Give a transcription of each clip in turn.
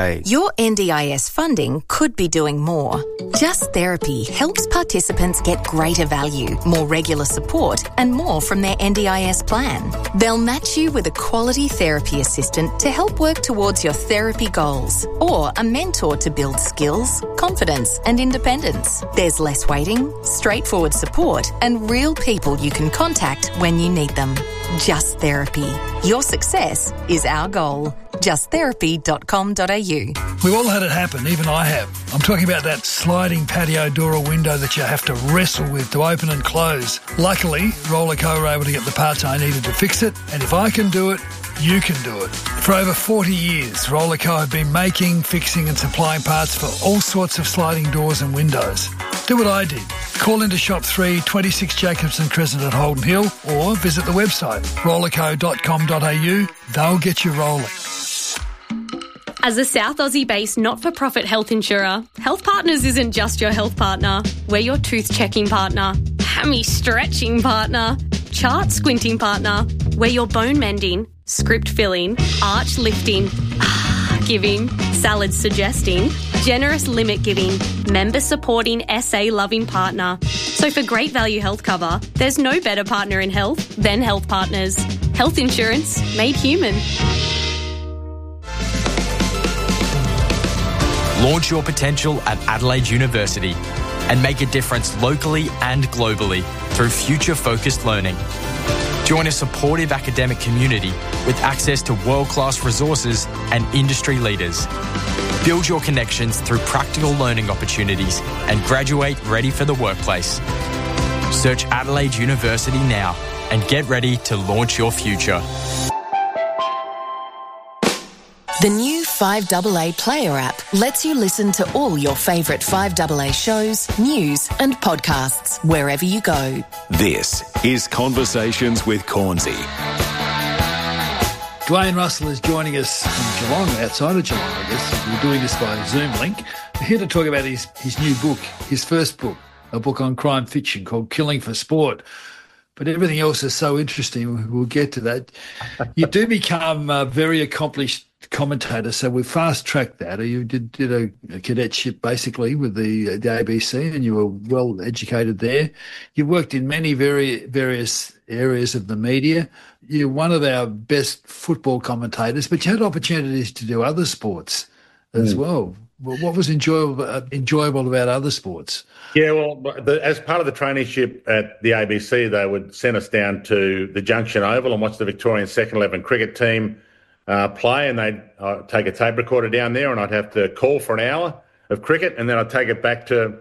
Your NDIS funding could be doing more. Just Therapy helps participants get greater value, more regular support, and more from their NDIS plan. They'll match you with a quality therapy assistant to help work towards your therapy goals, or a mentor to build skills, confidence, and independence. There's less waiting, straightforward support, and real people you can contact when you need them. Just Therapy. Your success is our goal. justtherapy.com.au. We've all had it happen, even I have. I'm talking about that sliding patio door or window that you have to wrestle with to open and close. Luckily, Rollerco were able to get the parts I needed to fix it, and if I can do it, you can do it. For over 40 years, Rollerco have been making, fixing and supplying parts for all sorts of sliding doors and windows. Do what I did. Call into Shop 3, 26 Jacobson Crescent at Holden Hill, or visit the website rollerco.com.au. They'll get you rolling. As a South Aussie-based not-for-profit health insurer, Health Partners isn't just your health partner. We're your tooth-checking partner, hammy-stretching partner, chart-squinting partner. We're your bone-mending, script-filling, arch-lifting, giving, salad-suggesting, generous limit-giving, member-supporting, SA-loving partner. So for great value health cover, there's no better partner in health than Health Partners. Health insurance made human. Launch your potential at Adelaide University and make a difference locally and globally through future-focused learning. Join a supportive academic community with access to world-class resources and industry leaders. Build your connections through practical learning opportunities and graduate ready for the workplace. Search Adelaide University now and get ready to launch your future. The new 5AA Player app lets you listen to all your favourite 5AA shows, news and podcasts wherever you go. This is Conversations with Cornsey. Dwayne Russell is joining us from Geelong, outside of Geelong, I guess. We're doing this by Zoom link. We're here to talk about his new book, his first book, a book on crime fiction called Killing for Sport. But everything else is so interesting. We'll get to that. You do become a very accomplished commentator, so we fast-tracked that. You did a cadetship, basically, with the ABC, and you were well-educated there. You worked in many various areas of the media. You're one of our best football commentators, but you had opportunities to do other sports as well. What was enjoyable about other sports? Yeah, well, as part of the traineeship at the ABC, they would send us down to the Junction Oval and watch the Victorian second 11 cricket team play, and they'd take a tape recorder down there, and I'd have to call for an hour of cricket, and then I'd take it back to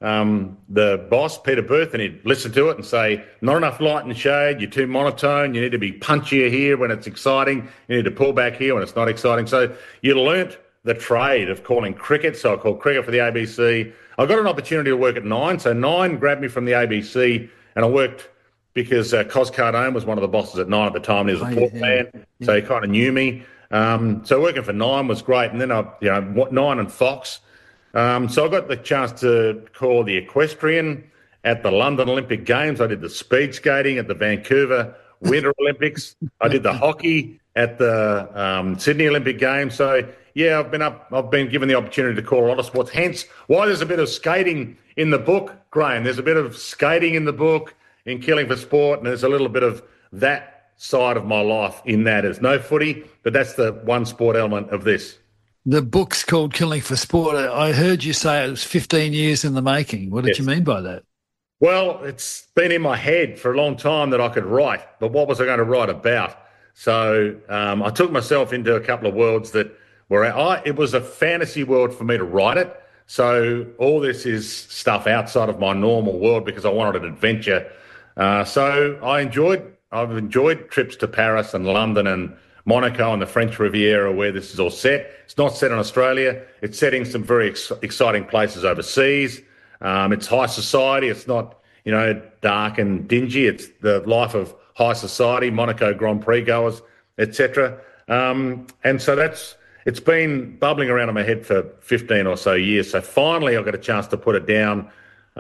the boss, Peter Booth, and he'd listen to it and say, not enough light and shade, you're too monotone, you need to be punchier here when it's exciting, you need to pull back here when it's not exciting. So you learnt the trade of calling cricket, so I called cricket for the ABC. I got an opportunity to work at Nine, so Nine grabbed me from the ABC, and I worked because Cos Cardone was one of the bosses at Nine at the time, and he was a Port fan, so he kind of knew me. So working for Nine was great, and then Nine and Fox. So I got the chance to call the equestrian at the London Olympic Games. I did the speed skating at the Vancouver Winter Olympics. I did the hockey at the Sydney Olympic Games. So yeah, I've been given the opportunity to call a lot of sports. Hence why there's a bit of skating in the book, Graham. There's a bit of skating in the book in Killing for Sport, and there's a little bit of that side of my life in that. It's no footy, but that's the one sport element of this. The book's called Killing for Sport. I heard you say it was 15 years in the making. What did you mean by that? Well, it's been in my head for a long time that I could write, but what was I going to write about? So I took myself into a couple of worlds that were it was a fantasy world for me to write it. So all this is stuff outside of my normal world because I wanted an adventure. So I've enjoyed trips to Paris and London and Monaco and the French Riviera where this is all set. It's not set in Australia. It's set in some very exciting places overseas. It's high society. It's not, dark and dingy. It's the life of high society, Monaco Grand Prix goers, etc. And so it's been bubbling around in my head for 15 or so years. So finally I got a chance to put it down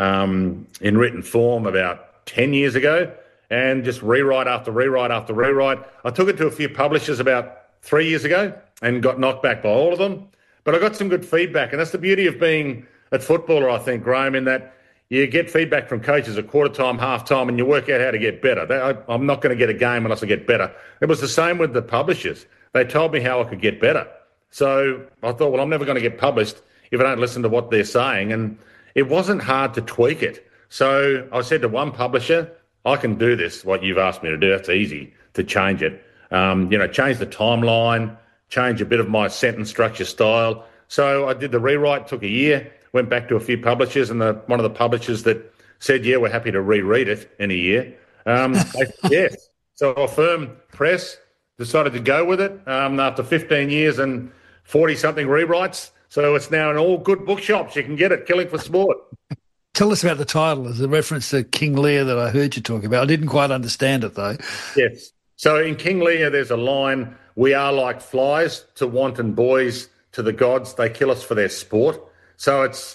in written form about 10 years ago and just rewrite after rewrite after rewrite. I took it to a few publishers about 3 years ago and got knocked back by all of them. But I got some good feedback, and that's the beauty of being a footballer, I think, Graham, in that you get feedback from coaches at quarter time, half time, and you work out how to get better. I'm not going to get a game unless I get better. It was the same with the publishers. They told me how I could get better. So I thought, well, I'm never going to get published if I don't listen to what they're saying. And it wasn't hard to tweak it. So I said to one publisher, I can do this, what you've asked me to do. That's easy to change it. Change the timeline, change a bit of my sentence structure style. So I did the rewrite, took a year, went back to a few publishers, and one of the publishers that said, yeah, we're happy to reread it in a year. Yes. So a firm press decided to go with it after 15 years and 40-something rewrites. So it's now in all good bookshops. You can get it, Killing for Sport. Tell us about the title. There's a reference to King Lear that I heard you talk about. I didn't quite understand it, though. Yes. So in King Lear, there's a line, we are like flies to wanton boys, to the gods, they kill us for their sport. So it's,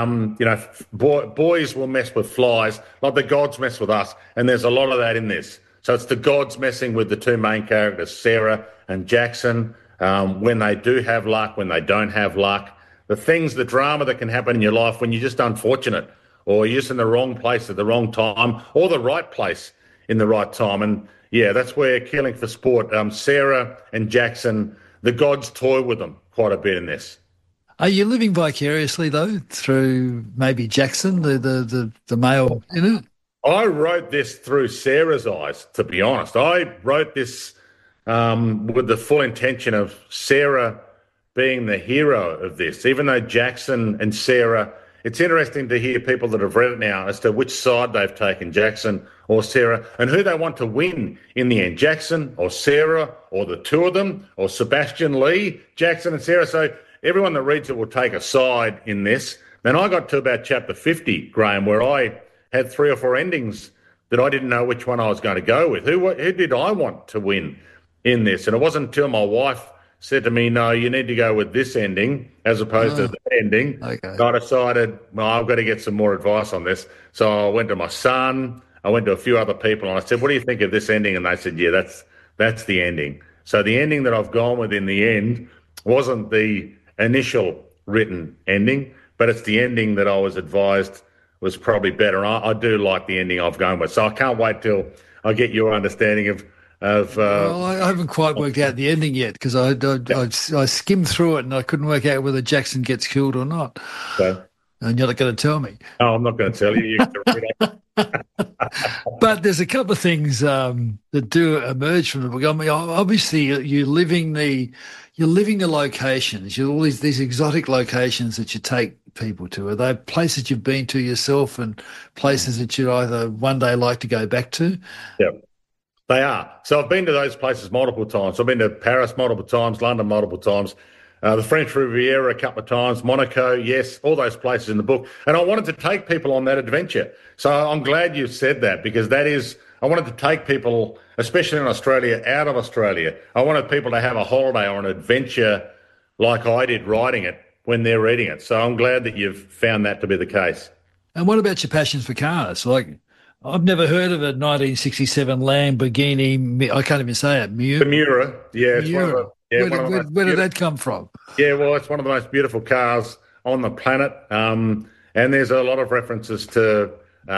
boys will mess with flies, like the gods mess with us. And there's a lot of that in this. So it's the gods messing with the two main characters, Sarah and Jackson, when they do have luck, when they don't have luck. The drama that can happen in your life when you're just unfortunate or you're just in the wrong place at the wrong time or the right place in the right time. And, yeah, that's where Killing for Sport, Sarah and Jackson, the gods toy with them quite a bit in this. Are you living vicariously, though, through maybe Jackson, the male in it? I wrote this through Sarah's eyes, to be honest. I wrote this with the full intention of Sarah being the hero of this, even though Jackson and Sarah, it's interesting to hear people that have read it now as to which side they've taken, Jackson or Sarah, and who they want to win in the end, Jackson or Sarah or the two of them or Sebastian Lee, Jackson and Sarah. So everyone that reads it will take a side in this. Then I got to about chapter 50, Graham, where I had 3 or 4 endings that I didn't know which one I was going to go with. Who did I want to win in this? And it wasn't until my wife said to me, no, you need to go with this ending as opposed to the ending. Okay. I decided, well, I've got to get some more advice on this. So I went to my son, I went to a few other people, and I said, what do you think of this ending? And they said, yeah, that's the ending. So the ending that I've gone with in the end wasn't the initial written ending, but it's the ending that I was advised was probably better. And I do like the ending I've gone with. So I can't wait till I get your understanding of well, I haven't quite worked out the ending yet because I skimmed through it and I couldn't work out whether Jackson gets killed or not. So, and you're not going to tell me. No, I'm not going to tell you. You can read it. But there's a couple of things that do emerge from the book. I mean, obviously, you're living the locations. You're all these exotic locations that you take people to. Are they places you've been to yourself and places that you'd either one day like to go back to? Yeah. They are. So I've been to those places multiple times. I've been to Paris multiple times, London multiple times, the French Riviera a couple of times, Monaco, yes, all those places in the book. And I wanted to take people on that adventure. So I'm glad you said that because I wanted to take people, especially in Australia, out of Australia. I wanted people to have a holiday or an adventure like I did writing it when they're reading it. So I'm glad that you've found that to be the case. And what about your passions for cars? Like, I've never heard of a 1967 Lamborghini. I can't even say it. Miura. Yeah. Miura. Where did that come from? Yeah, well, it's one of the most beautiful cars on the planet. And there's a lot of references to,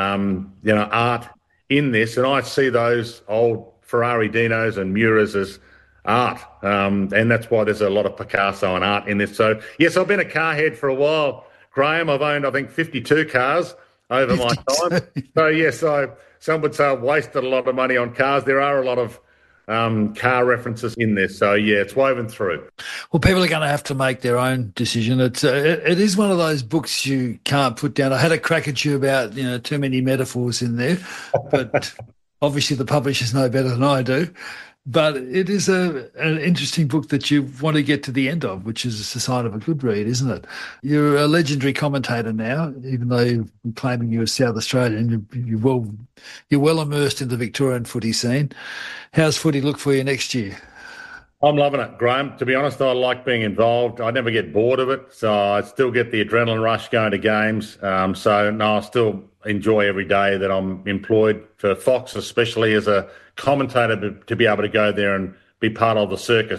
art in this. And I see those old Ferrari Dinos and Miuras as art. And that's why there's a lot of Picasso and art in this. So, yes, I've been a car head for a while. Graham, I've owned, I think, 52 cars over my time. So, yes, some would say I've wasted a lot of money on cars. There are a lot of car references in this. So, yeah, it's woven through. Well, people are going to have to make their own decision. It is one of those books you can't put down. I had a crack at you about, too many metaphors in there, but obviously the publishers know better than I do. But it is an interesting book that you want to get to the end of, which is a sign of a good read, isn't it? You're a legendary commentator now, even though you're claiming you're South Australian. You're well immersed in the Victorian footy scene. How's footy look for you next year? I'm loving it, Graham. To be honest, I like being involved. I never get bored of it, so I still get the adrenaline rush going to games. I still enjoy every day that I'm employed for Fox, especially as a commentator, to be able to go there and be part of the circus,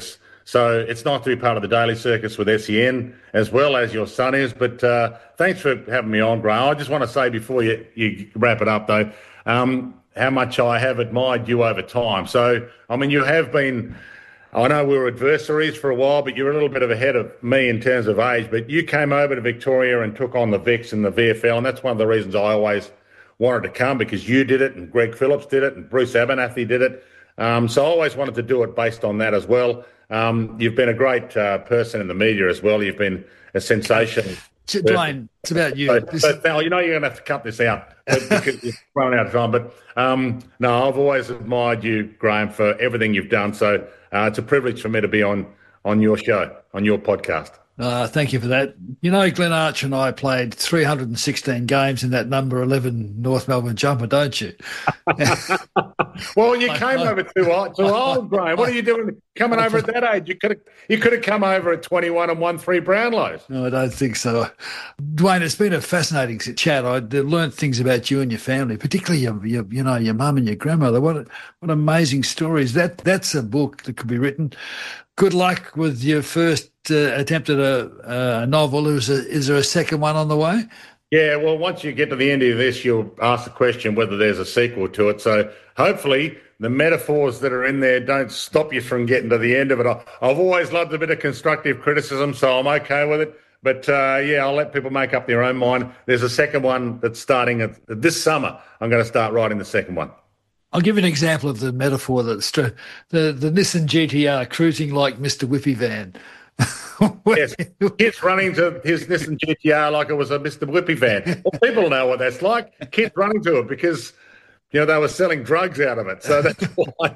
So it's nice to be part of the Daily Circus with SEN as well as your son is. But thanks for having me on, Graham. I just want to say before you wrap it up, though, how much I have admired you over time. So, I mean, you have been... I know we were adversaries for a while, but you're a little bit ahead of me in terms of age. But you came over to Victoria and took on the Vics and the VFL, and that's one of the reasons I always wanted to come, because you did it and Greg Phillips did it and Bruce Abernathy did it. So I always wanted to do it based on that as well. You've been a great person in the media as well. You've been a sensation. Dwayne, it's about you. But Val, you know you're going to have to cut this out because you're running out of time. But no, I've always admired you, Graham, for everything you've done. So it's a privilege for me to be on your show, on your podcast. Thank you for that. You know, Glenn Archer and I played 316 games in that number 11 North Melbourne jumper, don't you? Well, you came over too old, Graham. What are you doing coming over at that age? You could have come over at 21 and won 3 Brownlows. No, I don't think so. Dwayne, it's been a fascinating chat. I learned things about you and your family, particularly your mum and your grandmother. What amazing stories. That's a book that could be written. Good luck with your first attempt at a novel. Is there a second one on the way? Yeah, well, once you get to the end of this, you'll ask the question whether there's a sequel to it. So hopefully the metaphors that are in there don't stop you from getting to the end of it. I've always loved a bit of constructive criticism, so I'm okay with it. But, I'll let people make up their own mind. There's a second one that's starting this summer. I'm going to start writing the second one. I'll give you an example of the metaphor that's the Nissan GTR cruising like Mr. Whippy van. Yes, kids running to his Nissan GTR like it was a Mr. Whippy van. Well, people know what that's like. Kids running to it because, they were selling drugs out of it. So that's why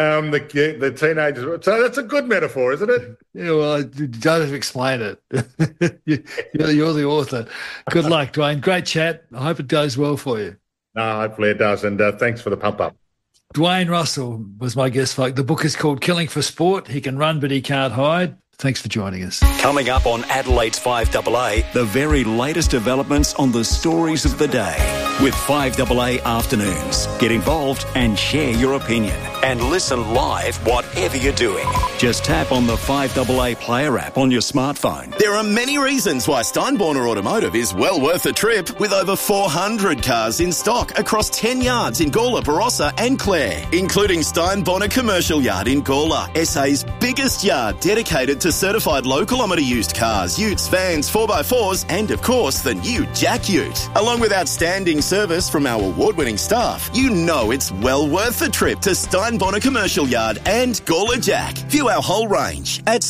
the teenagers... So that's a good metaphor, isn't it? Yeah, well, don't explain it. You're the author. Good luck, Dwayne. Great chat. I hope it goes well for you. No, hopefully it does. And thanks for the pump-up. Dwayne Russell was my guest, folks. The book is called Killing for Sport. He can run, but he can't hide. Thanks for joining us. Coming up on Adelaide's 5AA, the very latest developments on the stories of the day with 5AA Afternoons. Get involved and share your opinion. And listen live whatever you're doing. Just tap on the 5AA Player app on your smartphone. There are many reasons why Steinborner Automotive is well worth a trip, with over 400 cars in stock across 10 yards in Gawler, Barossa and Clare, including Steinborner Commercial Yard in Gawler, SA's biggest yard dedicated to certified low-kilometre used cars, utes, vans, 4x4s and, of course, the new Jack Ute. Along with outstanding service from our award-winning staff, you know it's well worth the trip to Steinborner Commercial Yard and Gawler Jack. View our whole range at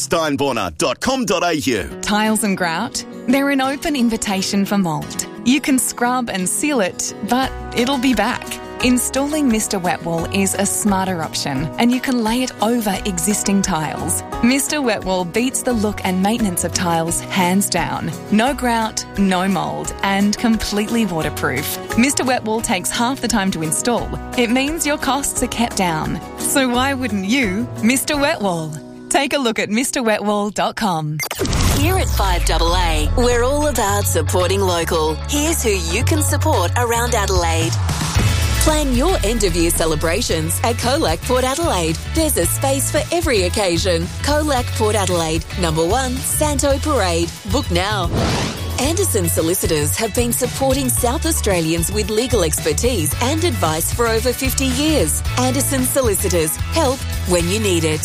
steinborner.com.au. Tiles and grout, they're an open invitation for mould. You can scrub and seal it, but it'll be back. Installing Mr. Wet Wall is a smarter option, and you can lay it over existing tiles. Mr. Wet Wall beats the look and maintenance of tiles hands down. No grout, no mould, and completely waterproof. Mr. Wet Wall takes half the time to install. It means your costs are kept down. So why wouldn't you, Mr. Wet Wall? Take a look at MrWetWall.com. Here at 5AA, we're all about supporting local. Here's who you can support around Adelaide. Plan your end-of-year celebrations at Colac Port Adelaide. There's a space for every occasion. Colac Port Adelaide, number 1, Santo Parade. Book now. Anderson Solicitors have been supporting South Australians with legal expertise and advice for over 50 years. Anderson Solicitors, help when you need it.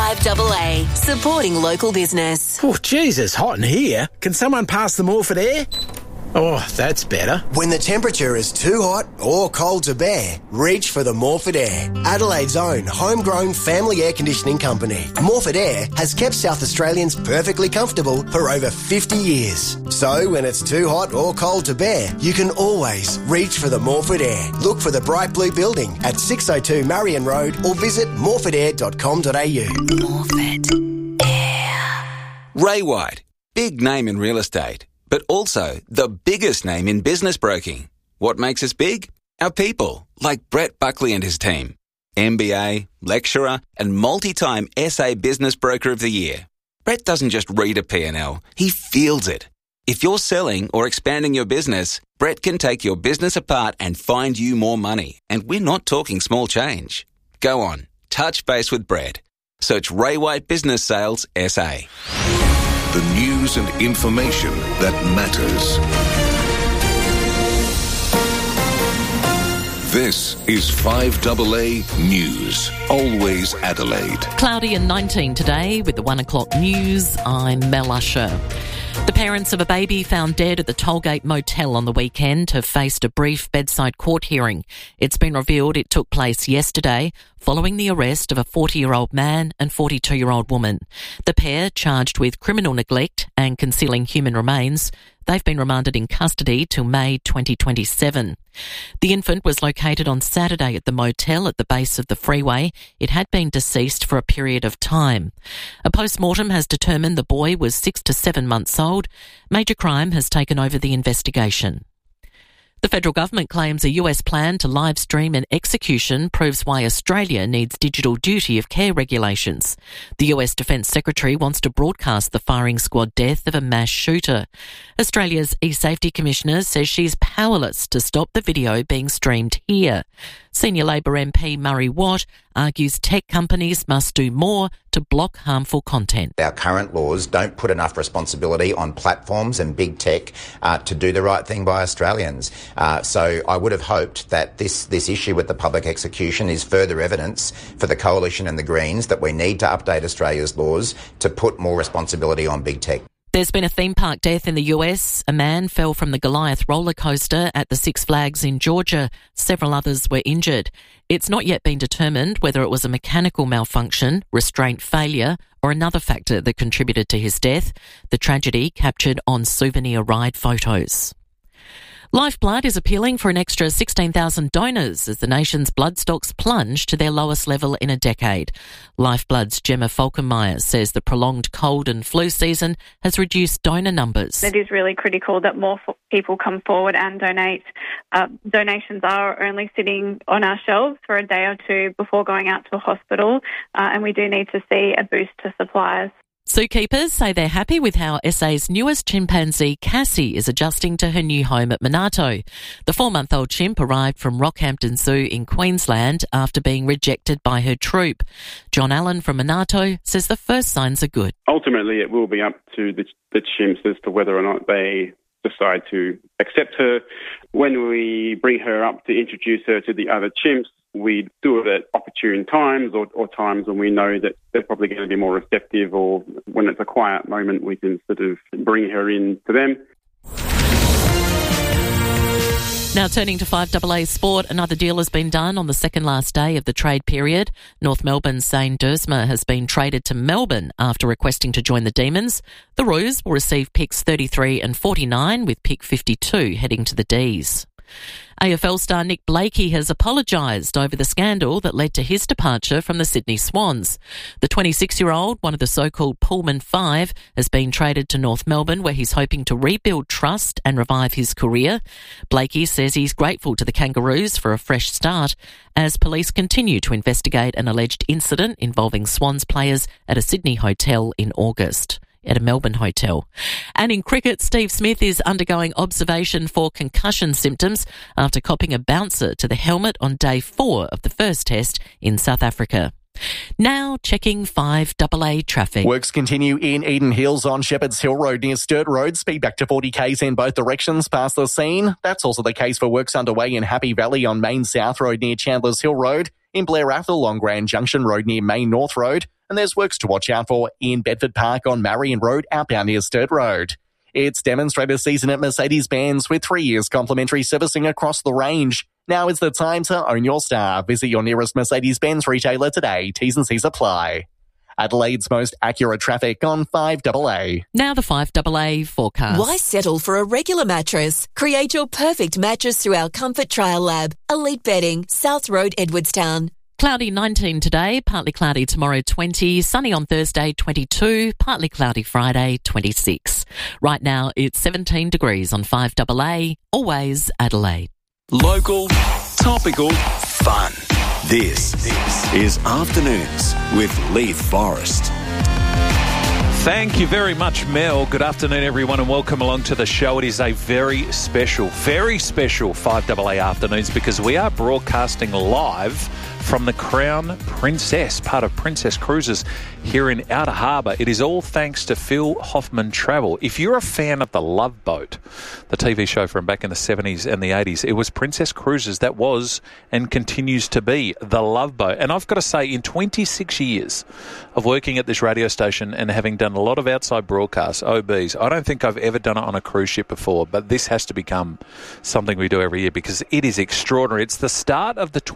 5AA, supporting local business. Oh, geez, it's hot in here. Can someone pass the Morphett air? Oh, that's better. When the temperature is too hot or cold to bear, reach for the Morphett Air, Adelaide's own homegrown family air conditioning company. Morphett Air has kept South Australians perfectly comfortable for over 50 years. So when it's too hot or cold to bear, you can always reach for the Morphett Air. Look for the bright blue building at 602 Marion Road or visit morphettair.com.au. Morphett Air. Ray White, big name in real estate, but also the biggest name in business broking. What makes us big? Our people, like Brett Buckley and his team. MBA, lecturer, and multi-time SA Business Broker of the Year. Brett doesn't just read a P&L, he feels it. If you're selling or expanding your business, Brett can take your business apart and find you more money. And we're not talking small change. Go on, touch base with Brett. Search Ray White Business Sales SA. The news and information that matters. This is 5AA News. Always Adelaide. Cloudy and 19 today with the 1 o'clock news. I'm Mel Usher. The parents of a baby found dead at the Tollgate Motel on the weekend have faced a brief bedside court hearing. It's been revealed it took place yesterday following the arrest of a 40-year-old man and 42-year-old woman. The pair, charged with criminal neglect and concealing human remains, they've been remanded in custody till May 2027. The infant was located on Saturday at the motel at the base of the freeway. It had been deceased for a period of time. A post-mortem has determined the boy was 6 to 7 months old. Major Crime has taken over the investigation. The federal government claims a US plan to live stream an execution proves why Australia needs digital duty of care regulations. The US Defence Secretary wants to broadcast the firing squad death of a mass shooter. Australia's e-safety commissioner says she's powerless to stop the video being streamed here. Senior Labor MP Murray Watt argues tech companies must do more to block harmful content. Our current laws don't put enough responsibility on platforms and big tech to do the right thing by Australians. So I would have hoped that this issue with the public execution is further evidence for the Coalition and the Greens that we need to update Australia's laws to put more responsibility on big tech. There's been a theme park death in the US. A man fell from the Goliath roller coaster at the Six Flags in Georgia. Several others were injured. It's not yet been determined whether it was a mechanical malfunction, restraint failure, or another factor that contributed to his death. The tragedy captured on souvenir ride photos. Lifeblood is appealing for an extra 16,000 donors as the nation's blood stocks plunge to their lowest level in a decade. Lifeblood's Gemma Falkenmeyer says the prolonged cold and flu season has reduced donor numbers. It is really critical that more people come forward and donate. Donations are only sitting on our shelves for a day or two before going out to a hospital, and we do need to see a boost to supplies. Zookeepers say they're happy with how SA's newest chimpanzee, Cassie, is adjusting to her new home at Monarto. The 4-month-old chimp arrived from Rockhampton Zoo in Queensland after being rejected by her troop. John Allen from Monarto says the first signs are good. Ultimately, it will be up to the chimps as to whether or not they decide to accept her. When we bring her up to introduce her to the other chimps, we do it at opportune times or times when we know that they're probably going to be more receptive, or when it's a quiet moment, we can sort of bring her in to them. Now turning to 5AA sport, another deal has been done on the second last day of the trade period. North Melbourne's Zane Duursma has been traded to Melbourne after requesting to join the Demons. The Roos will receive picks 33 and 49 with pick 52 heading to the Ds. AFL star Nick Blakey has apologised over the scandal that led to his departure from the Sydney Swans. The 26-year-old, one of the so-called Pullman Five, has been traded to North Melbourne where he's hoping to rebuild trust and revive his career. Blakey says he's grateful to the Kangaroos for a fresh start as police continue to investigate an alleged incident involving Swans players at a Sydney hotel in August. At a Melbourne hotel. And in cricket, Steve Smith is undergoing observation for concussion symptoms after copping a bouncer to the helmet on day 4 of the first test in South Africa. Now checking 5AA traffic. Works continue in Eden Hills on Shepherd's Hill Road near Sturt Road. Speed back to 40 k's in both directions past the scene. That's also the case for works underway in Happy Valley on Main South Road near Chandler's Hill Road, in Blair Athol on Grand Junction Road near Main North Road, and there's works to watch out for in Bedford Park on Marion Road outbound near Sturt Road. It's demonstrator season at Mercedes-Benz with 3 years complimentary servicing across the range. Now is the time to own your star. Visit your nearest Mercedes-Benz retailer today. T's and C's apply. Adelaide's most accurate traffic on 5AA. Now the 5AA forecast. Why settle for a regular mattress? Create your perfect mattress through our Comfort Trial Lab. Elite Bedding, South Road, Edwardstown. Cloudy 19 today, partly cloudy tomorrow 20, sunny on Thursday 22, partly cloudy Friday 26. Right now it's 17 degrees on 5AA, always Adelaide. Local, topical, fun. This is Afternoons with Leith Forrest. Thank you very much, Mel. Good afternoon, everyone, and welcome along to the show. It is a very special 5AA Afternoons because we are broadcasting live from the Crown Princess, part of Princess Cruises here in Outer Harbour. It is all thanks to Phil Hoffman Travel. If you're a fan of The Love Boat, the TV show from back in the 70s and the 80s, it was Princess Cruises that was and continues to be The Love Boat. And I've got to say, in 26 years of working at this radio station and having done a lot of outside broadcasts, OBs, I don't think I've ever done it on a cruise ship before, but this has to become something we do every year because it is extraordinary. It's the start of the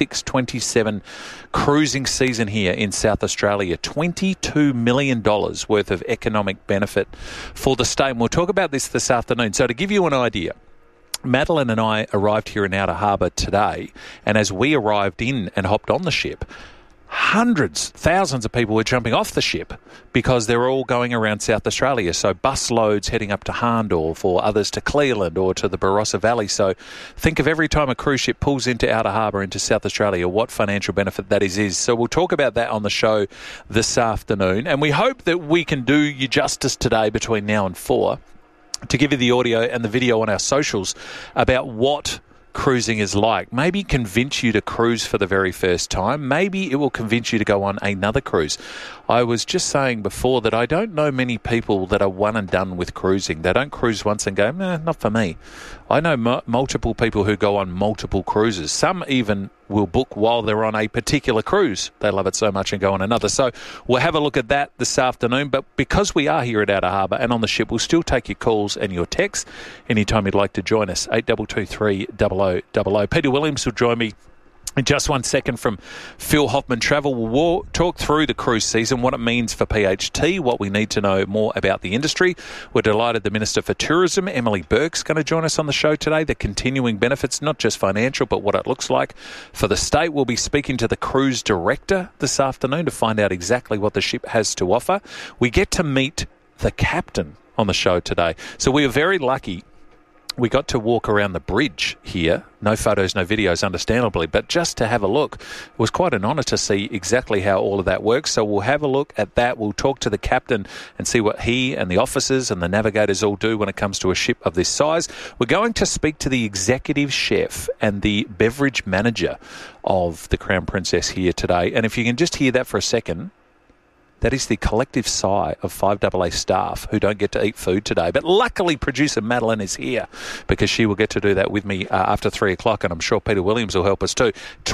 26-27 cruising season here in South Australia. $22 million worth of economic benefit for the state. And we'll talk about this afternoon. So to give you an idea, Madeline and I arrived here in Outer Harbour today, and as we arrived in and hopped on the ship, hundreds, thousands of people were jumping off the ship because they're all going around South Australia. So bus loads heading up to Hahndorf or others to Cleveland or to the Barossa Valley. So think of every time a cruise ship pulls into Outer Harbour, into South Australia, what financial benefit that is. So we'll talk about that on the show this afternoon. And we hope that we can do you justice today between now and 4 to give you the audio and the video on our socials about what cruising is like. Maybe convince you to cruise for the very first time. Maybe it will convince you to go on another cruise. I was just saying before that I don't know many people that are one and done with cruising. They don't cruise once and go, nah, not for me. I know multiple people who go on multiple cruises. Some even will book while they're on a particular cruise. They love it so much and go on another. So we'll have a look at that this afternoon. But because we are here at Outer Harbour and on the ship, we'll still take your calls and your texts anytime you'd like to join us. 8223 0000. Peter Williams will join me in just 1 second from Phil Hoffman Travel. We'll talk through the cruise season, what it means for PHT, what we need to know more about the industry. We're delighted the Minister for Tourism, Emily Burke's going to join us on the show today. The continuing benefits, not just financial, but what it looks like for the state. We'll be speaking to the cruise director this afternoon to find out exactly what the ship has to offer. We get to meet the captain on the show today. So we are very lucky. We got to walk around the bridge here. No photos, no videos, understandably, but just to have a look. It was quite an honour to see exactly how all of that works. So we'll have a look at that. We'll talk to the captain and see what he and the officers and the navigators all do when it comes to a ship of this size. We're going to speak to the executive chef and the beverage manager of the Crown Princess here today. And if you can just hear that for a second, that is the collective sigh of 5AA staff who don't get to eat food today. But luckily, producer Madeline is here because she will get to do that with me after 3 o'clock, and I'm sure Peter Williams will help us too.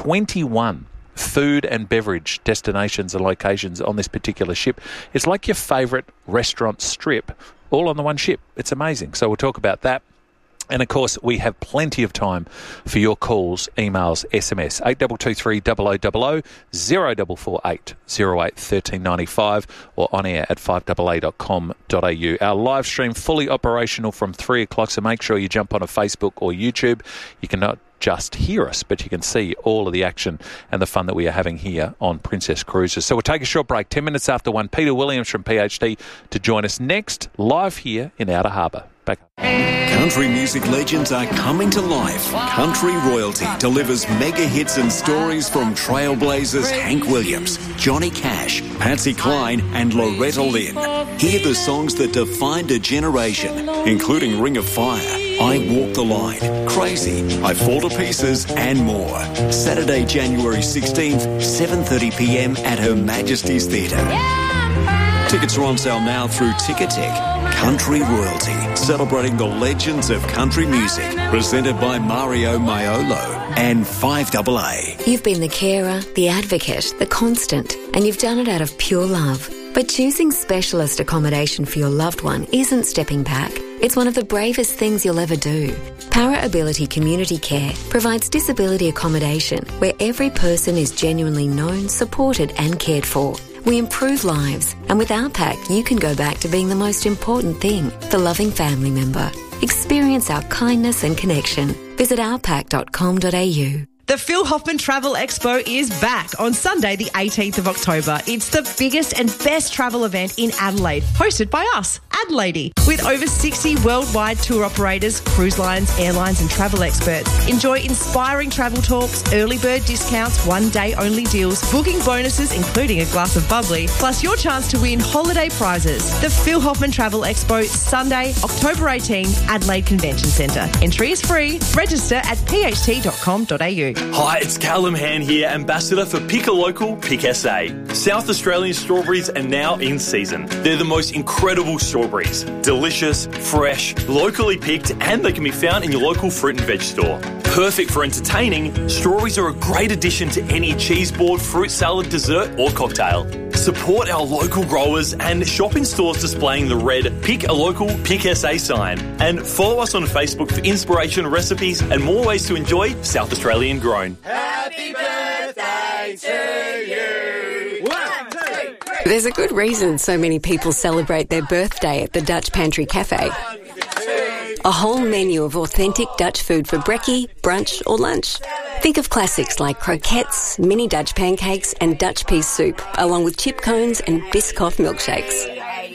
21 food and beverage destinations and locations on this particular ship. It's like your favourite restaurant strip, all on the one ship. It's amazing. So we'll talk about that. And, of course, we have plenty of time for your calls, emails, SMS. 8223 0000, 0448 08 1395 or on air at 5AA.com.au. Our live stream fully operational from 3 o'clock, so make sure you jump on a Facebook or YouTube. You can not just hear us, but you can see all of the action and the fun that we are having here on Princess Cruises. So we'll take a short break, 10 minutes after 1. Peter Williams from PHT to join us next, live here in Outer Harbour. Back up. Country music legends are coming to life. Country Royalty delivers mega hits and stories from trailblazers Hank Williams, Johnny Cash, Patsy Cline and Loretta Lynn. Hear the songs that defined a generation, including Ring of Fire, I Walk the Line, Crazy, I Fall to Pieces and more. Saturday, January 16th, 7:30pm at Her Majesty's Theatre. Tickets are on sale now through Ticketek. Country Royalty, celebrating the legends of country music. Presented by Mario Maiolo and 5AA. You've been the carer, the advocate, the constant, and you've done it out of pure love. But choosing specialist accommodation for your loved one isn't stepping back. It's one of the bravest things you'll ever do. Para Ability Community Care provides disability accommodation where every person is genuinely known, supported and cared for. We improve lives, and with our pack, you can go back to being the most important thing, the loving family member. Experience our kindness and connection. Visit ourpack.com.au. The Phil Hoffman Travel Expo is back on Sunday, the 18th of October. It's the biggest and best travel event in Adelaide, hosted by us, Adelaide. With over 60 worldwide tour operators, cruise lines, airlines and travel experts. Enjoy inspiring travel talks, early bird discounts, one-day only deals, booking bonuses including a glass of bubbly, plus your chance to win holiday prizes. The Phil Hoffman Travel Expo, Sunday, October 18, Adelaide Convention Centre. Entry is free. Register at pht.com.au. Hi, it's Callum Han here, Ambassador for Pick a Local, Pick SA. South Australian strawberries are now in season. They're the most incredible strawberries. Delicious, fresh, locally picked, and they can be found in your local fruit and veg store. Perfect for entertaining, strawberries are a great addition to any cheese board, fruit salad, dessert or cocktail. Support our local growers and shop in stores displaying the red Pick a Local, Pick SA sign. And follow us on Facebook for inspiration, recipes and more ways to enjoy South Australian grown. Happy birthday to you. 1, 2, 3. There's a good reason so many people celebrate their birthday at the Dutch Pantry Cafe. A whole menu of authentic Dutch food for brekkie, brunch or lunch. Think of classics like croquettes, mini Dutch pancakes and Dutch pea soup, along with chip cones and Biscoff milkshakes.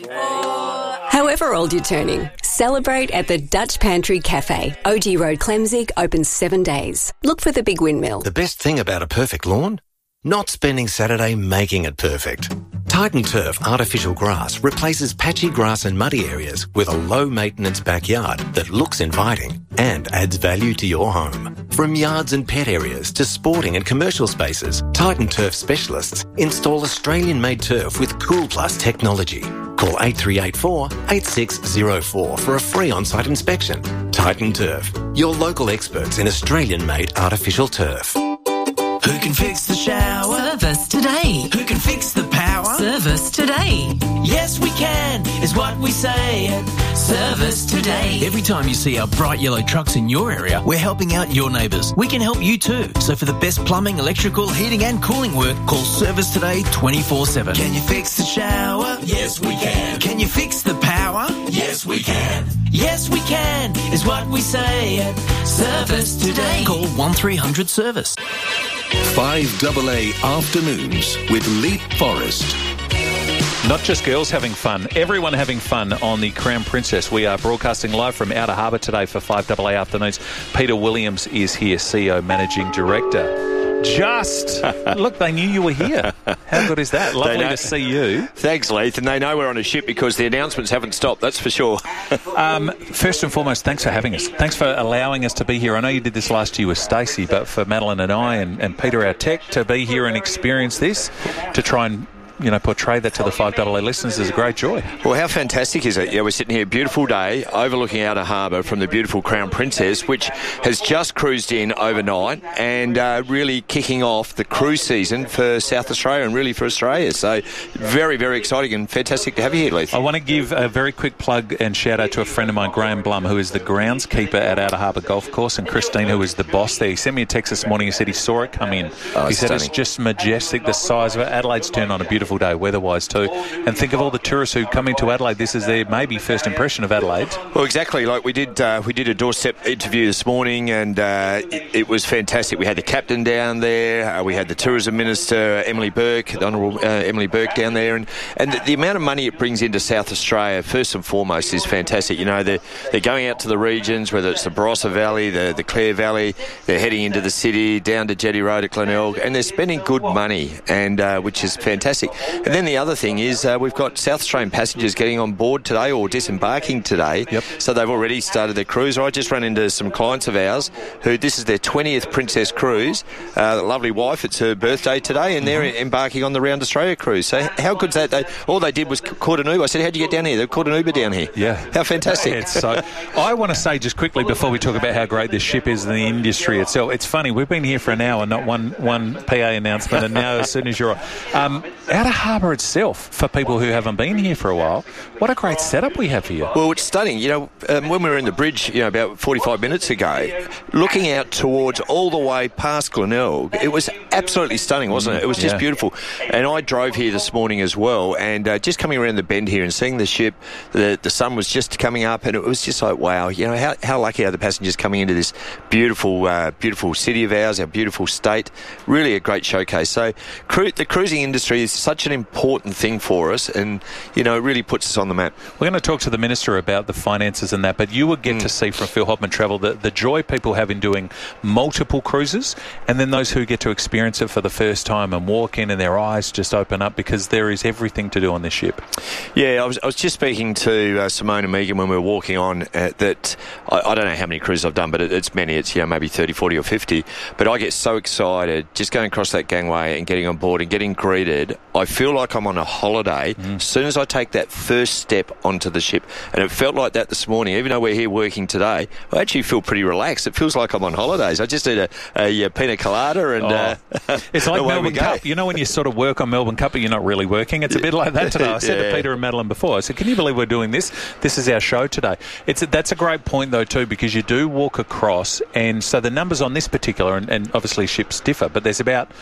However old you're turning, celebrate at the Dutch Pantry Cafe. OG Road, Clemzig, open 7 days. Look for the big windmill. The best thing about a perfect lawn? Not spending Saturday making it perfect. Titan Turf Artificial Grass replaces patchy grass and muddy areas with a low-maintenance backyard that looks inviting and adds value to your home. From yards and pet areas to sporting and commercial spaces, Titan Turf specialists install Australian-made turf with Cool Plus technology. Call 8384 8604 for a free on-site inspection. Titan Turf, your local experts in Australian-made artificial turf. Who can fix the shower? Service today. Who can fix the power? Service today. Yes, we can, is what we say at Service Today. Every time you see our bright yellow trucks in your area, we're helping out your neighbours. We can help you too. So for the best plumbing, electrical, heating and cooling work, call Service Today 24/7. Can you fix the shower? Yes, we can. Can you fix the power? Yes, we can. Yes, we can, is what we say at Service Today. Call 1300 Service. 5AA Afternoons with Leap Forest. Not just girls having fun, everyone having fun on the Crown Princess. We are broadcasting live from Outer Harbour today for 5AA Afternoons. Peter Williams is here, CEO, Managing Director. Look, they knew you were here. How good is that? Lovely to see you. Thanks, Leith. And they know we're on a ship because the announcements haven't stopped, that's for sure. First and foremost, thanks for having us. Thanks for allowing us to be here. I know you did this last year with Stacey, but for Madeline and I and Peter, our tech, to be here and experience this, to try and portray that to the 5AA listeners is a great joy. Well, how fantastic is it? Yeah, we're sitting here, beautiful day, overlooking Outer Harbour from the beautiful Crown Princess, which has just cruised in overnight and really kicking off the cruise season for South Australia and really for Australia. So very, very exciting and fantastic to have you here, Leith. I want to give a very quick plug and shout out to a friend of mine, Graham Blum, who is the groundskeeper at Outer Harbour Golf Course, and Christine, who is the boss there. He sent me a text this morning. He said he saw it come in. He said it's just majestic, the size of it. Adelaide's turned on a beautiful day, weather-wise too. And think of all the tourists who come into Adelaide. This is their maybe first impression of Adelaide. Well, exactly. Like we did a doorstep interview this morning, and it was fantastic. We had the captain down there. We had the tourism minister, Emily Burke, the Honourable Emily Burke down there, and the amount of money it brings into South Australia, first and foremost, is fantastic. They're going out to the regions, whether it's the Barossa Valley, the Clare Valley. They're heading into the city, down to Jetty Road at Glenelg, and they're spending good money, and which is fantastic. And then the other thing is we've got South Australian passengers getting on board today or disembarking today. Yep. So they've already started their cruise. I just ran into some clients of ours who this is their 20th Princess cruise. Lovely wife, it's her birthday today, and they're embarking on the Round Australia cruise. So how good's that? All they did was caught an Uber. I said, how'd you get down here? They caught an Uber down here. Yeah. How fantastic. So I want to say just quickly before we talk about how great this ship is and the industry itself, it's funny, we've been here for an hour, not one PA announcement, and now as soon as you're on. Outer Harbour itself, for people who haven't been here for a while, what a great setup we have here. Well, it's stunning. When we were in the bridge, about 45 minutes ago, looking out towards all the way past Glenelg, it was absolutely stunning, wasn't it? It was just beautiful. And I drove here this morning as well, and just coming around the bend here and seeing the ship, the sun was just coming up, and it was just like, wow, how lucky are the passengers coming into this beautiful city of ours, our beautiful state. Really a great showcase. So the cruising industry is such an important thing for us, and, you know, it really puts us on the map. We're going to talk to the Minister about the finances and that, but you would get to see from Phil Hoffman Travel the joy people have in doing multiple cruises, and then those who get to experience it for the first time and walk in and their eyes just open up because there is everything to do on this ship. Yeah, I was just speaking to Simone and Megan when we were walking on that I don't know how many cruises I've done, but it's many. It's, you know, maybe 30, 40 or 50. But I get so excited just going across that gangway and getting on board and getting greeted. I feel like I'm on a holiday as soon as I take that first step onto the ship. And it felt like that this morning. Even though we're here working today, I actually feel pretty relaxed. It feels like I'm on holidays. I just did a pina colada and... it's like Melbourne Cup. You know when you sort of work on Melbourne Cup but you're not really working? It's a bit like that today. I said to Peter and Madeline before, I said, can you believe we're doing this? This is our show today. That's a great point, though, too, because you do walk across, and so the numbers on this particular, and obviously ships differ, but there's about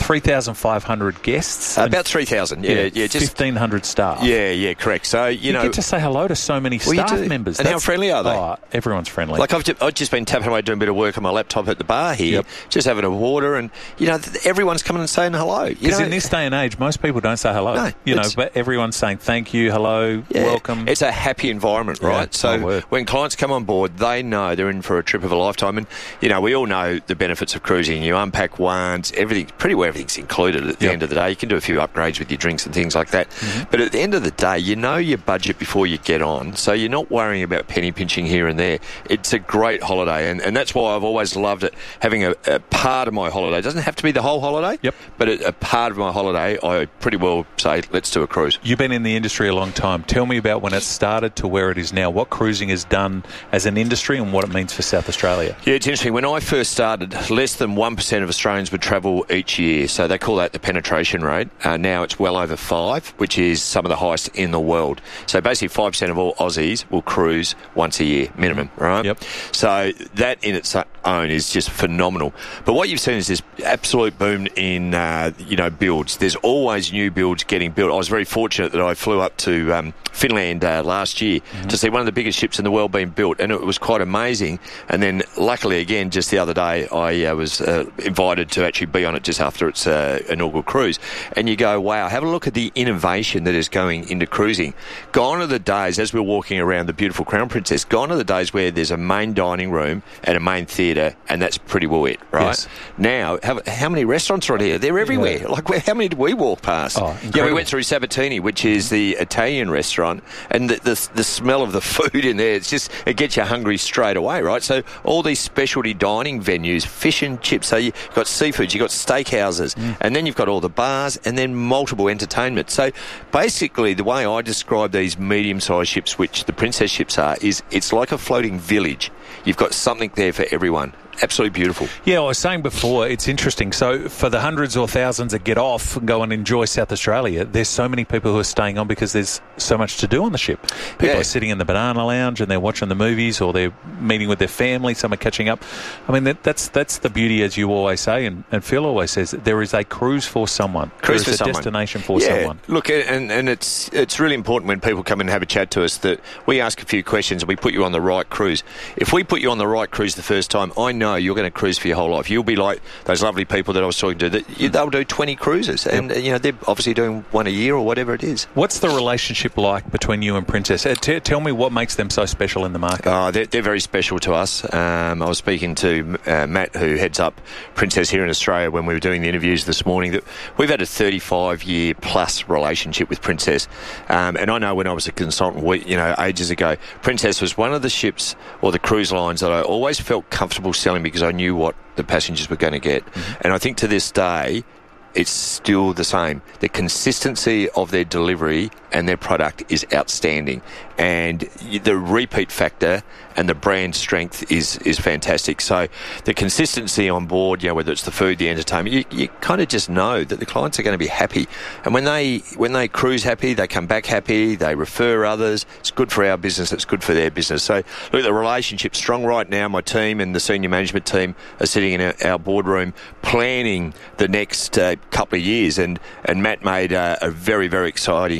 3,500 guests. About 3,000, yeah. Just 1,500 staff. Yeah, correct. So, you know... You get to say hello to so many staff members. And how friendly are they? Oh, everyone's friendly. Like, I've just been tapping away doing a bit of work on my laptop at the bar here, just having a water, and, you know, everyone's coming and saying hello. Because in this day and age, most people don't say hello. No, you know, but everyone's saying thank you, hello, welcome. It's a happy environment, right? So when clients come on board, they know they're in for a trip of a lifetime. And, you know, we all know the benefits of cruising. You unpack once, pretty well everything's included at the end of the day. You can do a few upgrades with your drinks and things like that. But at the end of the day, you know your budget before you get on. So you're not worrying about penny pinching here and there. It's a great holiday. And that's why I've always loved it. Having a part of my holiday. It doesn't have to be the whole holiday. But a part of my holiday, I pretty well say, let's do a cruise. You've been in the industry a long time. Tell me about when it started to where it is now. What cruising has done as an industry and what it means for South Australia. Yeah, it's interesting. When I first started, less than 1% of Australians would travel each year. So they call that the penetration rate. Now it's well over 5, which is some of the highest in the world. So basically 5% of all Aussies will cruise once a year, minimum, right? So that in its own is just phenomenal. But what you've seen is this absolute boom in, builds. There's always new builds getting built. I was very fortunate that I flew up to Finland last year to see one of the biggest ships in the world being built, and it was quite amazing. And then luckily again just the other day I was invited to actually be on it just after its inaugural cruise, and you go, wow, have a look at the innovation that is going into cruising. Gone are the days, as we're walking around the beautiful Crown Princess, gone are the days where there's a main dining room and a main theatre, and that's pretty well it, right? Now how many restaurants are here? They're everywhere. Like how many did we walk past? We went through Sabatini, which is the Italian restaurant, and the smell of the food in there, it gets you hungry straight away, right? So all these specialty dining venues, fish and chips, so you've got seafoods, you've got steakhouses, and then you've got all the bars, and then multiple entertainment. So basically the way I describe these medium-sized ships, which the Princess ships are, is it's like a floating village. You've got something there for everyone. Absolutely beautiful. Yeah, I was saying before, it's interesting. So for the hundreds or thousands that get off and go and enjoy South Australia, there's so many people who are staying on because there's so much to do on the ship. People are sitting in the banana lounge and they're watching the movies, or they're meeting with their family, some are catching up. I mean, that's the beauty, as you always say, and Phil always says, there is a cruise for someone. There is a destination for someone. Look, and it's really important when people come in and have a chat to us that we ask a few questions and we put you on the right cruise. If we put you on the right cruise the first time, I know you're going to cruise for your whole life. You'll be like those lovely people that I was talking to. They'll do 20 cruises, and they're obviously doing one a year or whatever it is. What's the relationship like between you and Princess? Tell me what makes them so special in the market. They're very special to us. I was speaking to Matt, who heads up Princess here in Australia, when we were doing the interviews this morning, that we've had a 35-year plus relationship with Princess. And I know when I was a consultant, ages ago, Princess was one of the ships or the cruise lines that I always felt comfortable selling because I knew what the passengers were going to get. And I think to this day, it's still the same. The consistency of their delivery and their product is outstanding. And the repeat factor and the brand strength is fantastic. So the consistency on board, whether it's the food, the entertainment, you kind of just know that the clients are going to be happy. And when they cruise happy, they come back happy, they refer others. It's good for our business, it's good for their business. So look, the relationship's strong right now. My team and the senior management team are sitting in our boardroom planning the next couple of years. And Matt made a very, very exciting announcement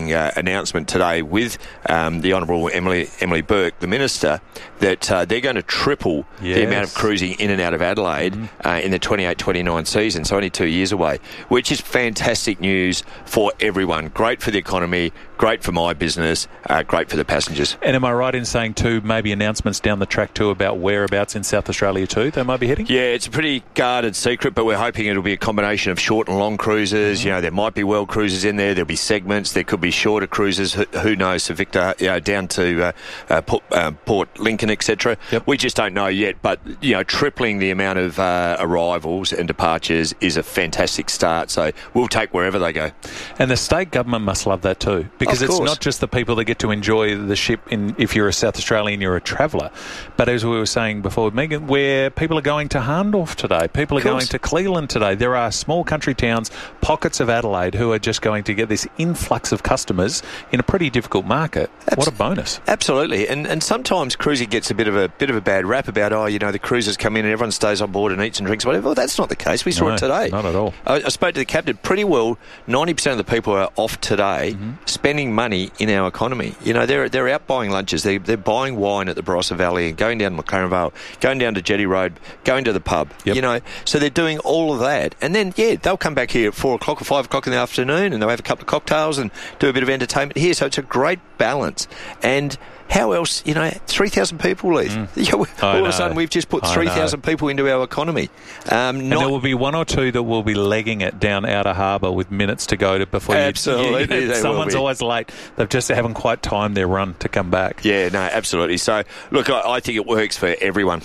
announcement today with the Honourable Emily Burke, the Minister, that they're going to triple the amount of cruising in and out of Adelaide in the 28-29 season, so only 2 years away, which is fantastic news for everyone. Great for the economy, great for my business, great for the passengers. And am I right in saying, too, maybe announcements down the track, too, about whereabouts in South Australia, too, they might be heading? Yeah, it's a pretty guarded secret, but we're hoping it'll be a combination of short and long cruises. You know, there might be world cruises in there, there'll be segments, there could be shorter cruises, who knows, Sir Victor, down to Port Lincoln, etc. We just don't know yet, but, tripling the amount of arrivals and departures is a fantastic start, so we'll take wherever they go. And the state government must love that too, because it's not just the people that get to enjoy the ship if you're a South Australian, you're a traveller, but as we were saying before, Megan, where people are going to Hahndorf today, people are going to Cleveland today. There are small country towns, pockets of Adelaide, who are just going to get this influx of customers in a pretty difficult market. What a bonus. Absolutely. And sometimes cruising gets a bit of a bad rap about, the cruisers come in and everyone stays on board and eats and drinks, whatever. Well, that's not the case. We saw it today. Not at all. I spoke to the captain. Pretty well, 90% of the people are off today spending money in our economy. They're out buying lunches. They're buying wine at the Barossa Valley and going down to McLaren Vale, going down to Jetty Road, going to the pub. So they're doing all of that. And then, they'll come back here at 4 o'clock or 5 o'clock in the afternoon and they'll have a couple of cocktails and do a bit of entertainment here. So it's a great balance. And how else, 3,000 people leave. All of a sudden, we've just put 3,000 people into our economy. And there will be one or two that will be legging it down Outer Harbour with minutes to go before Absolutely. Someone's always late. They just haven't quite timed their run to come back. Yeah, no, absolutely. So, look, I think it works for everyone.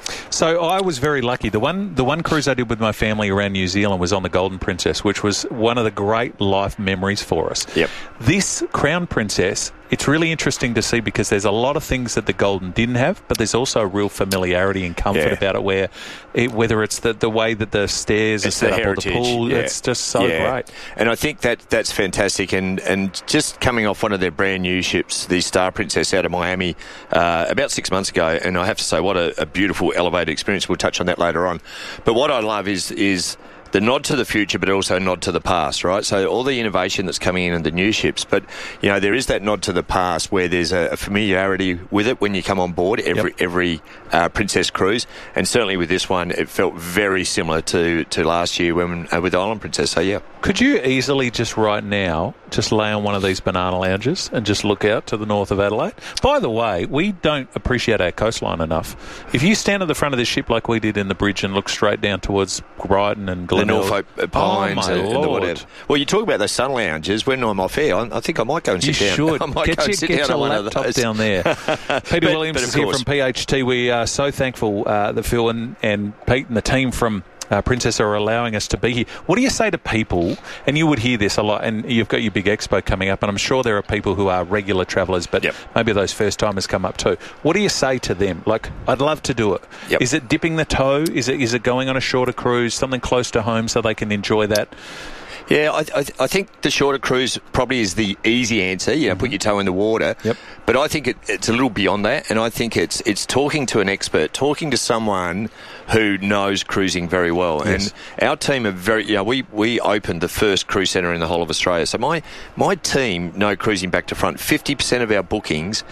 So I was very lucky. The one cruise I did with my family around New Zealand was on the Golden Princess, which was one of the great life memories for us. This Crown Princess, it's really interesting to see because there's a lot of things that the Golden didn't have, but there's also a real familiarity and comfort about it, whether it's the way that the stairs are set up or the pool, it's just so great. And I think that's fantastic. And just coming off one of their brand new ships, the Star Princess out of Miami, about 6 months ago, and I have to say, what a beautiful elevated experience. We'll touch on that later on. But what I love is the nod to the future, but also a nod to the past, right? So all the innovation that's coming in the new ships, but, there is that nod to the past where there's a familiarity with it when you come on board every Princess cruise. And certainly with this one, it felt very similar to last year when with Island Princess. So, yeah. Could you easily just right now just lay on one of these banana lounges and just look out to the north of Adelaide? By the way, we don't appreciate our coastline enough. If you stand at the front of this ship like we did in the bridge and look straight down towards Brighton and Glenelg, the Norfolk Pines and the whatever. Well, you talk about those sun lounges. When I'm off air, I think I might go and sit down. You should. I might go and sit down on one of those. Get your laptop down there. Peter Williams is here from PHT. We are so thankful that Phil and Pete and the team from Princess are allowing us to be here. What do you say to people, and you would hear this a lot, and you've got your big expo coming up, and I'm sure there are people who are regular travellers, but maybe those first-timers come up too. What do you say to them? Like, I'd love to do it. Is it dipping the toe? Is it going on a shorter cruise, something close to home so they can enjoy that? Yeah, I think the shorter cruise probably is the easy answer. Put your toe in the water. But I think it's a little beyond that, and I think it's talking to an expert, talking to someone who knows cruising very well. And our team are very. We opened the first cruise centre in the whole of Australia. So my team know cruising back to front. 50% of our bookings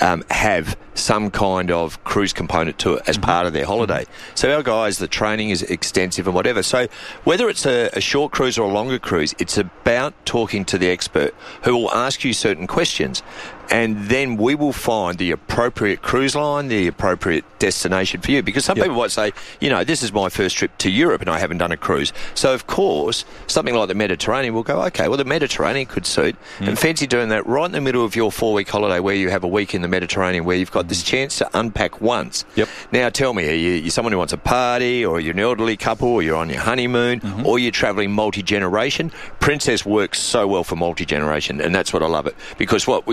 have some kind of cruise component to it as part of their holiday. So our guys, the training is extensive and whatever. So whether it's a short cruise or a longer cruise, it's about talking to the expert who will ask you certain questions. And then we will find the appropriate cruise line, the appropriate destination for you. Because some people might say, this is my first trip to Europe and I haven't done a cruise. So, of course, something like the Mediterranean will go, okay, well, the Mediterranean could suit. And fancy doing that right in the middle of your 4-week holiday where you have a week in the Mediterranean where you've got this chance to unpack once. Now, tell me, are you someone who wants a party, or you're an elderly couple, or you're on your honeymoon, or you're travelling multi-generation? Princess works so well for multi-generation, and that's what I love it. Because we saw the kids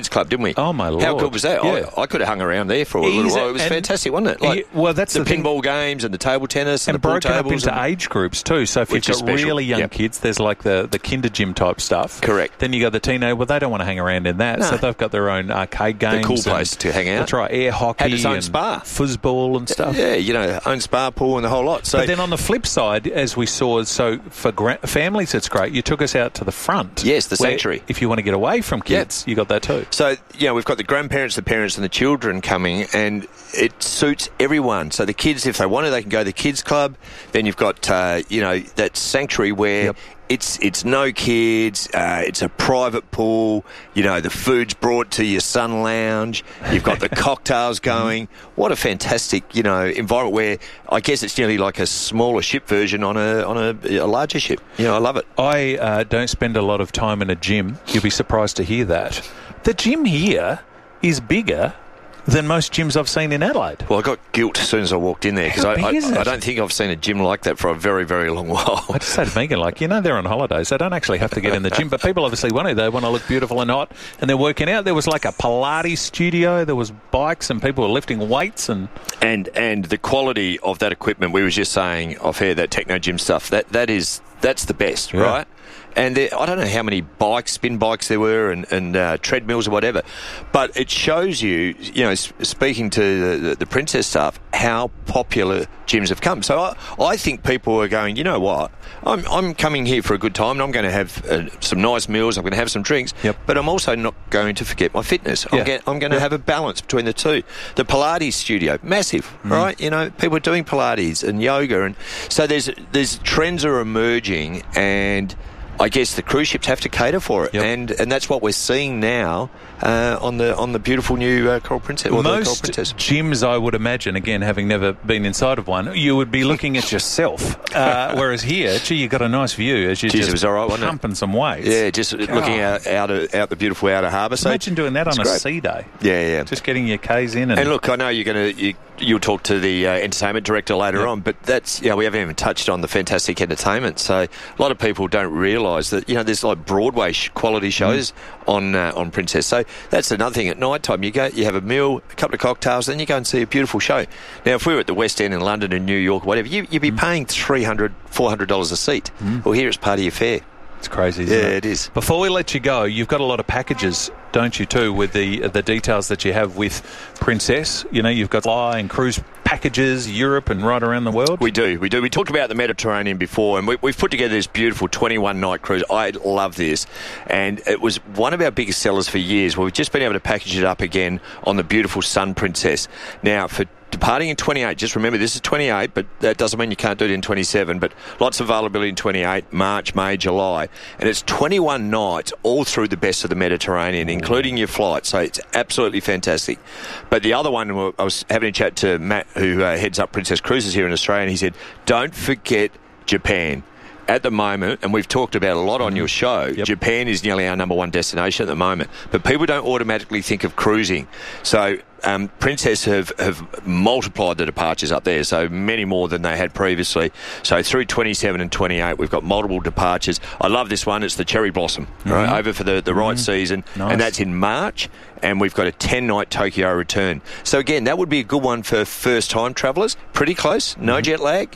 kids club, didn't we? Oh, my Lord. How good was that? Yeah. I could have hung around there for a little while. It was fantastic, wasn't it? Well, that's the thing. pinball games and the table tennis and the pool broken up tables. into age groups too. So if you've got really young kids, there's like the kinder gym type stuff. Correct. Then you got the teenager. Well, they don't want to hang around in that, so they've got their own arcade games. The cool place to hang out. That's right. Air hockey, had its own and spa, foosball and stuff. Yeah, own spa, pool, and the whole lot. So, but then on the flip side, as we saw, so for families, it's great. You took us out to the front. Yes, the sanctuary. If you want to get away from kids, you got that too. So we've got the grandparents, the parents, and the children coming, and it suits everyone. So the kids, if they want to, they can go to the kids club. Then you've got that sanctuary where it's no kids. It's a private pool. The food's brought to your sun lounge. You've got the cocktails going. What a fantastic environment where I guess it's nearly like a smaller ship version on a larger ship. I love it. I don't spend a lot of time in a gym. You'll be surprised to hear that. The gym here is bigger than most gyms I've seen in Adelaide. Well, I got guilt as soon as I walked in there because I don't think I've seen a gym like that for a very, very long while. I just say to Megan, they're on holidays. They don't actually have to get in the gym, but people obviously want to. They want to look beautiful and hot, and they're working out. There was like a Pilates studio. There was bikes, and people were lifting weights. And the quality of that equipment, we were just saying off air, that techno gym stuff, that's the best, right? And I don't know how many spin bikes there were and treadmills or whatever, but it shows you, speaking to the Princess staff, how popular gyms have come. So I think people are going, you know what, I'm coming here for a good time and I'm going to have some nice meals, I'm going to have some drinks, but I'm also not going to forget my fitness. I'm going to have a balance between the two. The Pilates studio, massive, right? People are doing Pilates and yoga, and so there's trends are emerging, and I guess the cruise ships have to cater for it, and that's what we're seeing now on the beautiful new Coral Princess. Most gyms, I would imagine, again, having never been inside of one, you would be looking at yourself. Whereas here, you got a nice view as you're just pumping some weights. Yeah, just looking out the beautiful outer harbour. So imagine doing that on a sea day. Yeah. Just getting your Ks in. And look, I know you'll talk to the entertainment director later on, but that's we haven't even touched on the fantastic entertainment. So a lot of people don't realise that there's like Broadway quality shows on Princess. So that's another thing. At night time, you have a meal, a couple of cocktails, then you go and see a beautiful show. Now, if we were at the West End in London and New York, whatever, you'd be paying $300, $400 a seat. Well, here it's part of your fare. It's crazy, isn't it? Yeah, it is. Before we let you go, you've got a lot of packages, don't you, too, with the details that you have with Princess. You've got fly and cruise packages, Europe and right around the world. We do. We talked about the Mediterranean before, and we've put together this beautiful 21-night cruise. I love this, and it was one of our biggest sellers for years. Well, we've just been able to package it up again on the beautiful Sun Princess. Now, for departing in 28, just remember this is 28, but that doesn't mean you can't do it in 27, but lots of availability in 28, March, May, July, and it's 21 nights all through the best of the Mediterranean, including your flight, so it's absolutely fantastic. But the other one, I was having a chat to Matt, who heads up Princess Cruises here in Australia, and he said, don't forget Japan. At the moment, and we've talked about a lot on your show, Japan is nearly our number one destination at the moment, but people don't automatically think of cruising. So Princess have multiplied the departures up there, so many more than they had previously. So through 27 and 28, we've got multiple departures. I love this one. It's the Cherry Blossom, right, over for the right season, and that's in March. And we've got a 10-night Tokyo return. So again, that would be a good one for first-time travellers. Pretty close, no jet lag.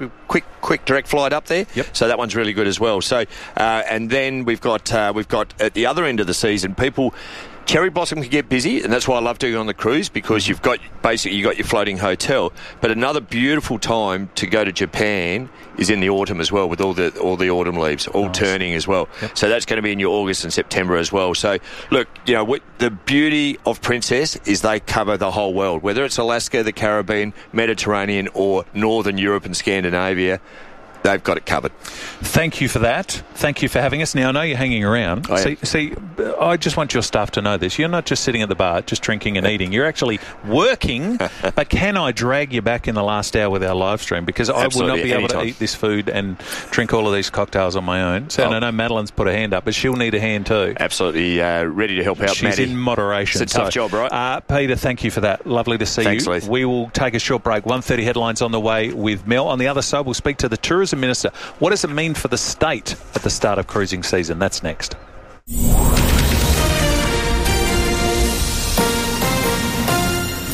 Quick direct flight up there. So that one's really good as well. So and then we've got at the other end of the season, people. Cherry Blossom can get busy, and that's why I love doing it on the cruise, because you've got your floating hotel. But another beautiful time to go to Japan is in the autumn as well, with all the autumn leaves all turning as well. So that's going to be in your August and September as well. So look, the beauty of Princess is they cover the whole world, whether it's Alaska, the Caribbean, Mediterranean, or Northern Europe and Scandinavia. They've got it covered. Thank you for that. Thank you for having us. Now, I know you're hanging around. See, I just want your staff to know this. You're not just sitting at the bar, just drinking and eating. You're actually working. But can I drag you back in the last hour with our live stream? Because I will not be able to eat this food and drink all of these cocktails on my own. So I know Madeline's put her hand up, but she'll need a hand too. Absolutely ready to help out, She's Maddie. in moderation. It's a tough job, right? Peter, thank you for that. Lovely to see you. Thanks, Leith. We will take a short break. 1:30 headlines on the way with Mel. On the other side, we'll speak to the Tourism Minister. What does it mean for the state at the start of cruising season? That's next.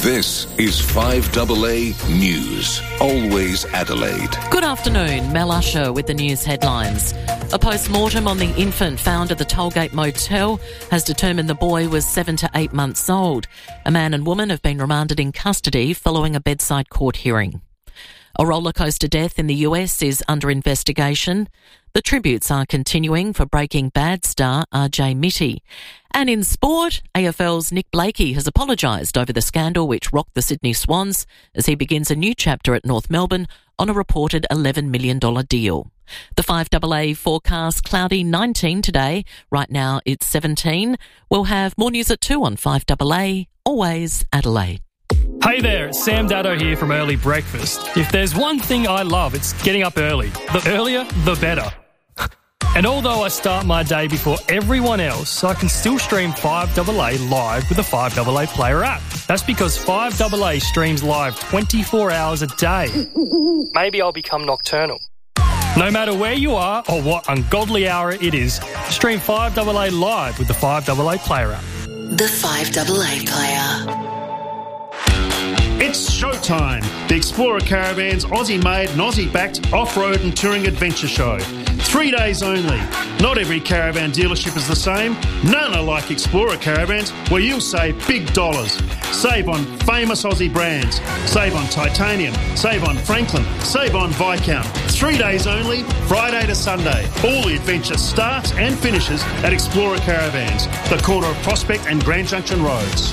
This is 5AA News. Always Adelaide. Good afternoon, Mel Usher with the news headlines. A post-mortem on the infant found at the Tollgate Motel has determined the boy was 7 to 8 months old. A man and woman have been remanded in custody following a bedside court hearing. A rollercoaster death in the US is under investigation. The tributes are continuing for Breaking Bad star RJ Mitty. And in sport, AFL's Nick Blakey has apologised over the scandal which rocked the Sydney Swans as he begins a new chapter at North Melbourne on a reported $11 million deal. The 5AA forecast cloudy 19 today. Right now it's 17. We'll have more news at 2 on 5AA. Always Adelaide. Hey there, it's Sam Daddo here from Early Breakfast. If there's one thing I love, it's getting up early. The earlier, the better. And although I start my day before everyone else, I can still stream 5AA live with the 5AA Player app. That's because 5AA streams live 24 hours a day. Maybe I'll become nocturnal. No matter where you are or what ungodly hour it is, stream 5AA live with the 5AA Player app. The 5AA Player. It's showtime! The Explorer Caravans Aussie-made and Aussie-backed off-road and touring adventure show. 3 days only. Not every caravan dealership is the same. None are like Explorer Caravans, where you'll save big dollars. Save on famous Aussie brands. Save on Titanium. Save on Franklin. Save on Viscount. 3 days only, Friday to Sunday. All the adventure starts and finishes at Explorer Caravans, the corner of Prospect and Grand Junction Roads.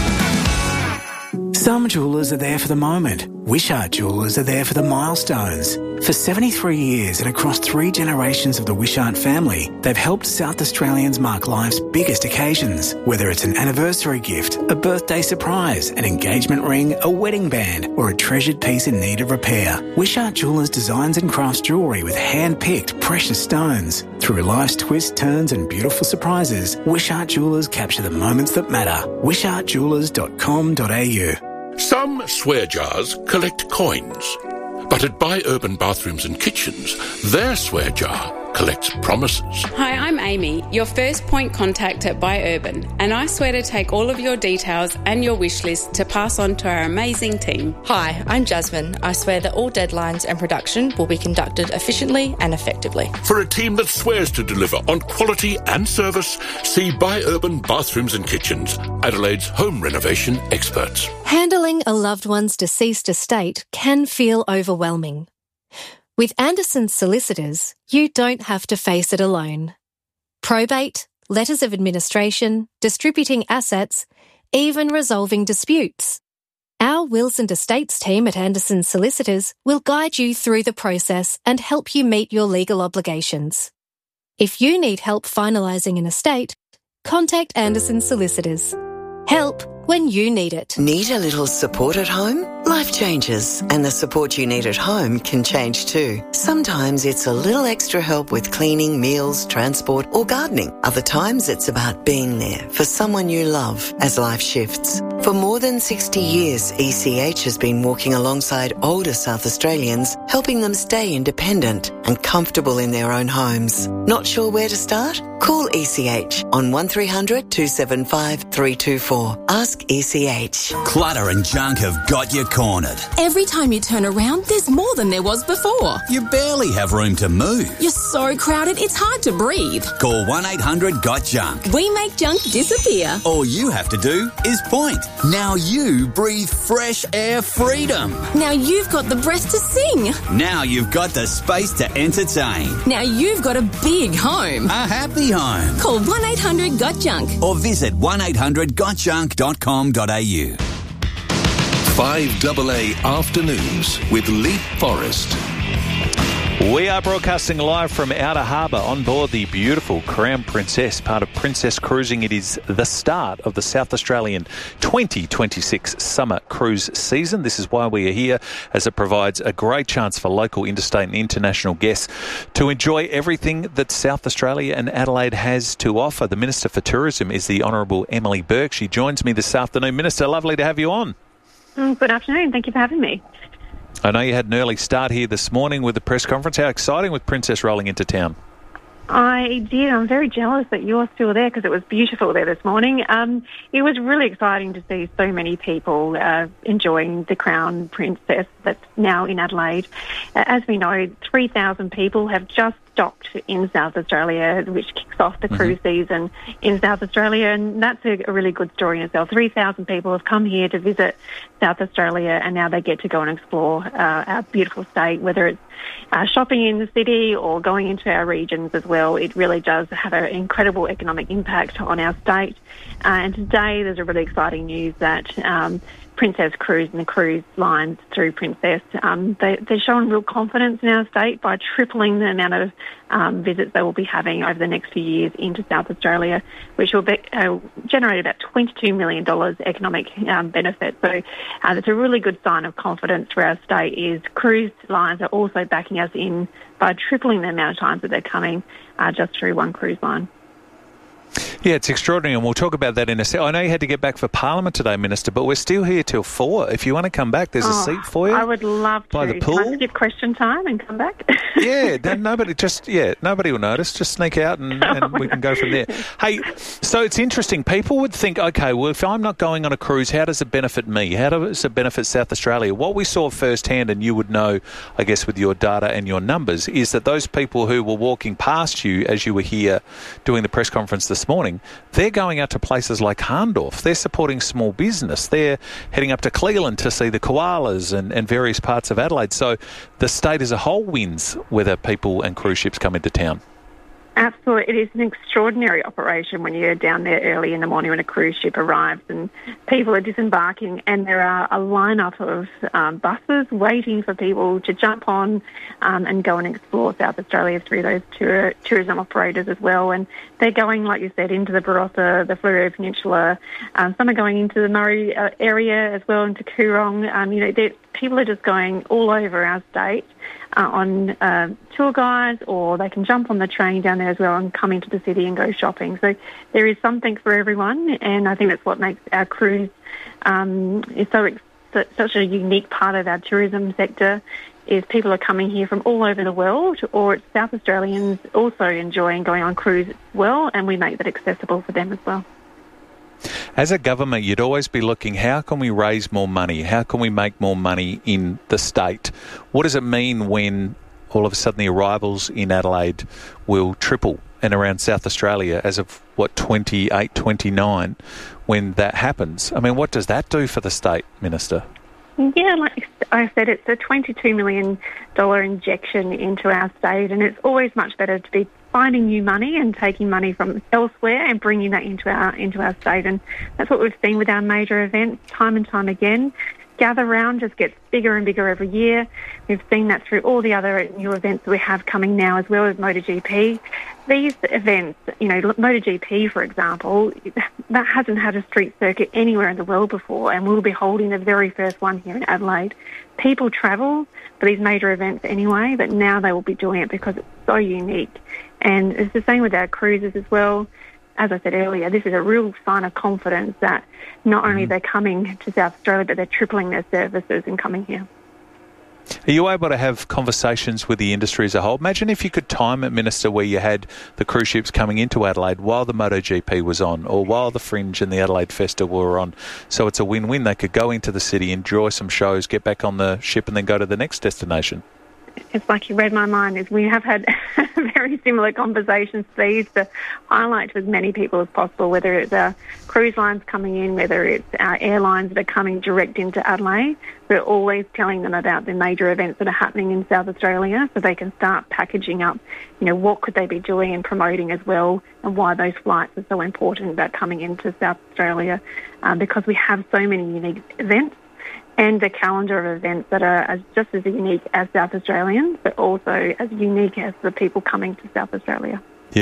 Some jewellers are there for the moment. Wishart Jewellers are there for the milestones. For 73 years and across 3 generations of the Wishart family, they've helped South Australians mark life's biggest occasions, whether it's an anniversary gift, a birthday surprise, an engagement ring, a wedding band, or a treasured piece in need of repair. Wishart Jewellers designs and crafts jewellery with hand-picked precious stones. Through life's twists, turns and beautiful surprises, Wishart Jewellers capture the moments that matter. wishartjewellers.com.au. Some swear jars collect coins, but at Buy Urban Bathrooms and Kitchens, their swear jar collects promises. Hi, I'm Amy, your first point contact at Buy Urban, and I swear to take all of your details and your wish list to pass on to our amazing team. Hi, I'm Jasmine. I swear that all deadlines and production will be conducted efficiently and effectively. For a team that swears to deliver on quality and service, see Buy Urban Bathrooms and Kitchens, Adelaide's home renovation experts. Handling a loved one's deceased estate can feel overwhelming. With Anderson Solicitors, you don't have to face it alone. Probate, letters of administration, distributing assets, even resolving disputes. Our wills and estates team at Anderson Solicitors will guide you through the process and help you meet your legal obligations. If you need help finalising an estate, contact Anderson Solicitors. Help when you need it. Need a little support at home? Life changes, and the support you need at home can change too. Sometimes it's a little extra help with cleaning, meals, transport, or gardening. Other times it's about being there for someone you love as life shifts. For more than 60 years, ECH has been walking alongside older South Australians, helping them stay independent and comfortable in their own homes. Not sure where to start? Call ECH on 1300 275 324. Ask ECH. Clutter and junk have got you cornered. Every time you turn around, there's more than there was before. You barely have room to move. You're so crowded, it's hard to breathe. Call 1-800-GOT-JUNK. We make junk disappear. All you have to do is point. Now you breathe fresh air freedom. Now you've got the breath to sing. Now you've got the space to entertain. Now you've got a big home. A happy home. Call 1-800-GOT-JUNK. Or visit 1-800-GOTJUNK.com.au. 5AA Afternoons with Leap Forest. We are broadcasting live from Outer Harbour on board the beautiful Crown Princess, part of Princess Cruising. It is the start of the South Australian 2026 summer cruise season. This is why we are here, as it provides a great chance for local, interstate and international guests to enjoy everything that South Australia and Adelaide has to offer. The Minister for Tourism is the Honourable Emily Burke. She joins me this afternoon. Minister, lovely to have you on. Good afternoon. Thank you for having me. I know you had an early start here this morning with the press conference. How exciting with Princess rolling into town. I did. I'm very jealous that you're still there because it was beautiful there this morning. It was really exciting to see so many people enjoying the Crown Princess that's now in Adelaide. As we know, 3,000 people have just docked in South Australia, which kicks off the cruise season in South Australia, and that's a really good story in itself. 3,000 people have come here to visit South Australia, and now they get to go and explore our beautiful state, whether it's shopping in the city or going into our regions as well. It really does have an incredible economic impact on our state. And today there's a really exciting news that Princess Cruise and the cruise lines through Princess, they're showing real confidence in our state by tripling the amount of visits they will be having over the next few years into South Australia, which will generate about $22 million economic benefit. So that's a really good sign of confidence for our state. Is cruise lines are also backing us in by tripling the amount of times that they're coming just through one cruise line. Yeah, it's extraordinary, and we'll talk about that in a second. I know you had to get back for Parliament today, Minister, but we're still here till 4. If you want to come back, there's a seat for you. I would love to. By the pool. Can I skip question time and come back? Yeah, nobody will notice. Just sneak out and we can go from there. Hey, so it's interesting. People would think, okay, well, if I'm not going on a cruise, how does it benefit me? How does it benefit South Australia? What we saw firsthand, and you would know, I guess, with your data and your numbers, is that those people who were walking past you as you were here doing the press conference this morning, they're going out to places like Hahndorf. They're supporting small business. They're heading up to Cleland to see the koalas and various parts of Adelaide. So the state as a whole wins whether people and cruise ships come into town. Absolutely. It is an extraordinary operation when you're down there early in the morning when a cruise ship arrives and people are disembarking, and there are a lineup of buses waiting for people to jump on and go and explore South Australia through those tourism operators as well. And they're going, like you said, into the Barossa, the Fleurieu Peninsula. Some are going into the Murray area as well, into Coorong. People are just going all over our state on tour guides, or they can jump on the train down there as well and come into the city and go shopping. So there is something for everyone, and I think that's what makes our cruise is such a unique part of our tourism sector. Is people are coming here from all over the world, or it's South Australians also enjoying going on cruise as well, and we make that accessible for them as well. As a government, you'd always be looking, how can we raise more money? How can we make more money in the state? What does it mean when all of a sudden the arrivals in Adelaide will triple and around South Australia as of, 28, 29, when that happens? I mean, what does that do for the state, Minister? Yeah, like I said, it's a $22 million injection into our state, and it's always much better to be finding new money and taking money from elsewhere and bringing that into our state. And that's what we've seen with our major events time and time again. Gather Round just gets bigger and bigger every year. We've seen that through all the other new events that we have coming now, as well as MotoGP. These events, MotoGP, for example, that hasn't had a street circuit anywhere in the world before, and we'll be holding the very first one here in Adelaide. People travel for these major events anyway, but now they will be doing it because it's so unique. And it's the same with our cruises as well. As I said earlier, this is a real sign of confidence that not only they're coming to South Australia, but they're tripling their services and coming here. Are you able to have conversations with the industry as a whole? Imagine if you could time it, Minister, where you had the cruise ships coming into Adelaide while the MotoGP was on, or while the Fringe and the Adelaide Festival were on. So it's a win-win. They could go into the city, enjoy some shows, get back on the ship and then go to the next destination. It's like you read my mind. We have had very similar conversations to these to highlight to as many people as possible, whether it's our cruise lines coming in, whether it's our airlines that are coming direct into Adelaide. We're always telling them about the major events that are happening in South Australia so they can start packaging up, what could they be doing and promoting as well, and why those flights are so important about coming into South Australia, because we have so many unique events and a calendar of events that are just as unique as South Australians, but also as unique as the people coming to South Australia. Yeah.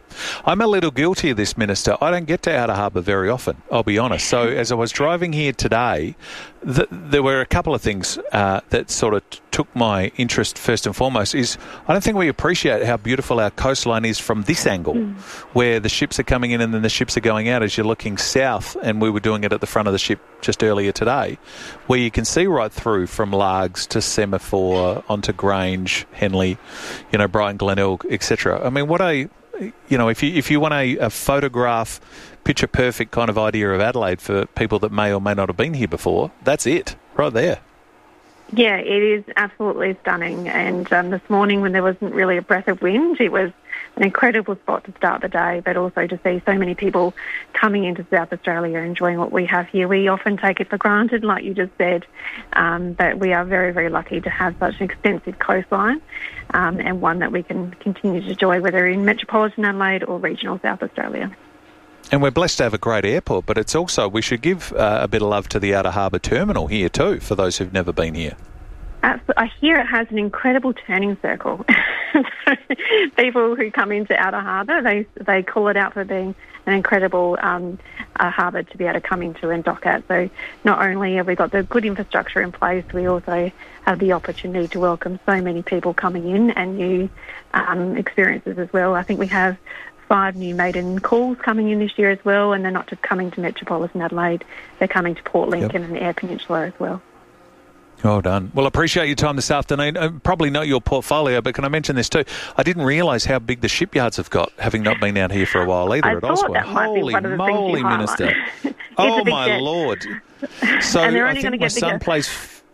I'm a little guilty of this, Minister. I don't get to Outer Harbour very often, I'll be honest. So as I was driving here today, there were a couple of things that sort of took my interest first and foremost is I don't think we appreciate how beautiful our coastline is from this angle, where the ships are coming in and then the ships are going out as you're looking south, and we were doing it at the front of the ship just earlier today, where you can see right through from Largs to Semaphore onto Grange, Henley, Brighton, Glenelg, etc. I mean, what if you want a photograph, picture perfect kind of idea of Adelaide for people that may or may not have been here before, that's it, right there. Yeah, it is absolutely stunning. And this morning when there wasn't really a breath of wind, it was an incredible spot to start the day, but also to see so many people coming into South Australia enjoying what we have here. We often take it for granted, like you just said, but we are very, very lucky to have such an extensive coastline and one that we can continue to enjoy, whether in metropolitan Adelaide or regional South Australia. And we're blessed to have a great airport, but it's also, we should give a bit of love to the Outer Harbour Terminal here too, for those who've never been here. I hear it has an incredible turning circle. People who come into Outer Harbour, they call it out for being an incredible harbour to be able to come into and dock at. So not only have we got the good infrastructure in place, we also have the opportunity to welcome so many people coming in and new experiences as well. I think we have 5 new maiden calls coming in this year as well, and they're not just coming to metropolitan Adelaide, they're coming to Port Lincoln and the Eyre Peninsula as well. Well done. Well, appreciate your time this afternoon. Probably know your portfolio, but can I mention this too? I didn't realise how big the shipyards have got, having not been down here for a while either at Oswald. Holy moly, Minister. Oh, my Lord. So and they're I only think going to my get son bigger. plays